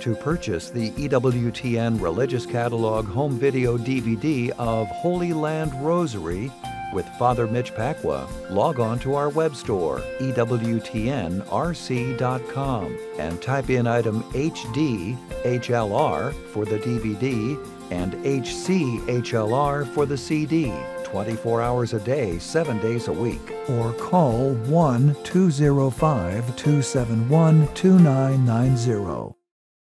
To purchase the EWTN Religious Catalog home video DVD of Holy Land Rosary with Father Mitch Pacwa, log on to our web store, EWTNRC.com, and type in item HD HLR for the DVD and HC HLR for the CD, 24 hours a day, 7 days a week. Or call 1-205-271-2990.